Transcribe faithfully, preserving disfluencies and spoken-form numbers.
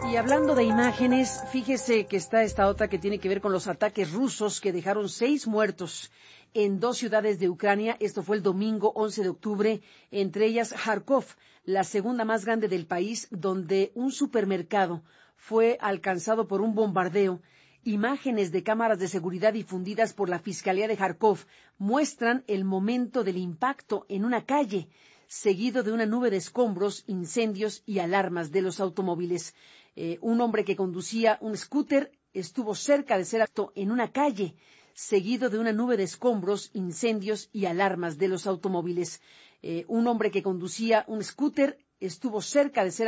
Y hablando de imágenes, fíjese que está esta otra que tiene que ver con los ataques rusos que dejaron seis muertos en dos ciudades de Ucrania. Esto fue el domingo once de octubre, entre ellas Kharkov, la segunda más grande del país, donde un supermercado fue alcanzado por un bombardeo. Imágenes de cámaras de seguridad difundidas por la Fiscalía de Kharkov muestran el momento del impacto en una calle, seguido de una nube de escombros, incendios y alarmas de los automóviles. Eh, un hombre que conducía un scooter estuvo cerca de ser acto en una calle, seguido de una nube de escombros, incendios y alarmas de los automóviles. Eh, un hombre que conducía un scooter estuvo cerca de ser